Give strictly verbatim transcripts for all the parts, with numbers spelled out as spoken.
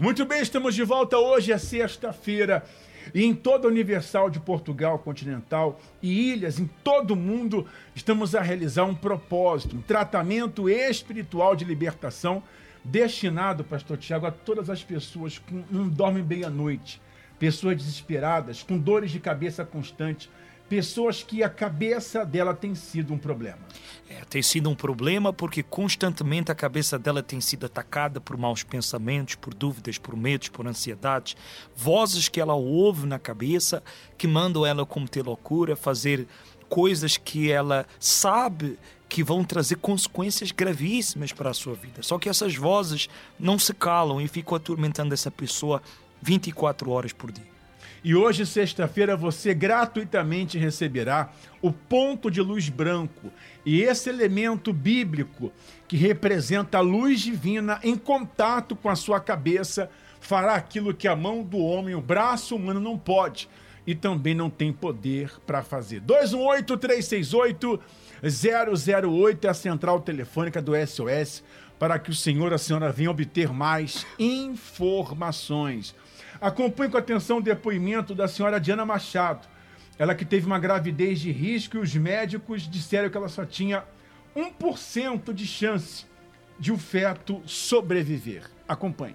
Muito bem, estamos de volta. Hoje é sexta-feira e em toda a Universal de Portugal Continental e ilhas em todo o mundo estamos a realizar um propósito, um tratamento espiritual de libertação destinado, pastor Tiago, a todas as pessoas que não dormem bem à noite, pessoas desesperadas, com dores de cabeça constantes, pessoas que a cabeça dela tem sido um problema. É, tem sido um problema porque constantemente a cabeça dela tem sido atacada por maus pensamentos, por dúvidas, por medos, por ansiedades, vozes que ela ouve na cabeça que mandam ela cometer loucura, fazer coisas que ela sabe que vão trazer consequências gravíssimas para a sua vida. Só que essas vozes não se calam e ficam atormentando essa pessoa vinte e quatro horas por dia. E hoje, sexta-feira, você gratuitamente receberá o ponto de luz branco. E esse elemento bíblico, que representa a luz divina em contato com a sua cabeça, fará aquilo que a mão do homem, o braço humano não pode e também não tem poder para fazer. dois um oito, três seis oito, zero zero oito é a central telefônica do S O S para que o senhor e a senhora venham obter mais informações. Acompanhe com atenção o depoimento da senhora Diana Machado. Ela que teve uma gravidez de risco e os médicos disseram que ela só tinha um por cento de chance de o feto sobreviver. Acompanhe.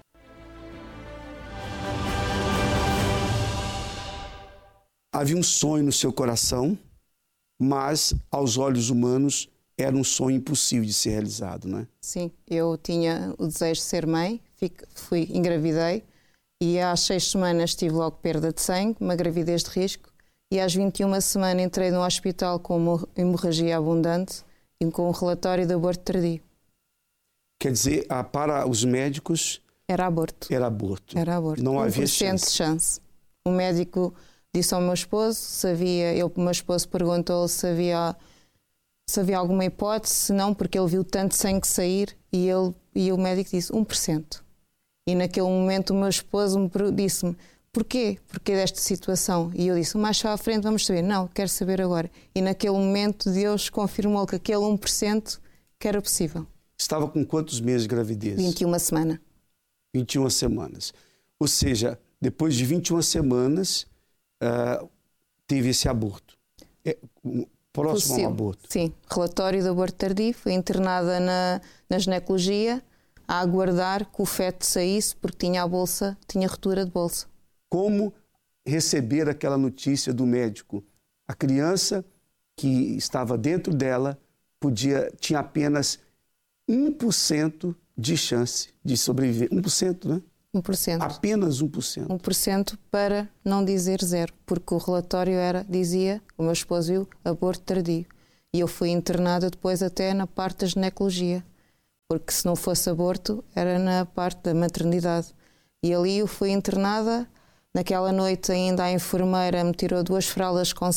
Havia um sonho no seu coração, mas aos olhos humanos era um sonho impossível de ser realizado, não é? Sim, eu tinha o desejo de ser mãe, fui, engravidei. E às seis semanas tive logo perda de sangue, uma gravidez de risco, e às vinte e uma semanas entrei no hospital com uma hemorragia abundante e com um relatório de aborto tardio. Quer dizer, para os médicos... Era aborto. Era aborto. Era aborto. Não havia chance. chance. O médico disse ao meu esposo, se havia, eu, o meu esposo perguntou se havia, se havia alguma hipótese, se não, porque ele viu tanto sangue sair, e, ele, e o médico disse um por cento. E naquele momento o meu esposo me disse-me, porquê? Porquê desta situação? E eu disse, mais só à frente vamos saber. Não, quero saber agora. E naquele momento Deus confirmou que aquele um por cento que era possível. Estava com quantos meses de gravidez? vinte e uma semanas. vinte e uma semanas. Ou seja, depois de vinte e uma semanas, uh, teve esse aborto. É, um, próximo Possível. Ao aborto. Sim, relatório de aborto tardio, fui internada na, na ginecologia, a aguardar que o feto saísse porque tinha a bolsa, tinha ruptura de bolsa. Como receber aquela notícia do médico? A criança que estava dentro dela podia, tinha apenas um por cento de chance de sobreviver. um por cento, né? um por cento. Apenas um por cento. um por cento para não dizer zero, porque o relatório era, dizia, o meu esposo viu, aborto tardio. E eu fui internada depois até na parte da ginecologia. Porque se não fosse aborto, era na parte da maternidade. E ali eu fui internada. Naquela noite ainda a enfermeira me tirou duas fraldas com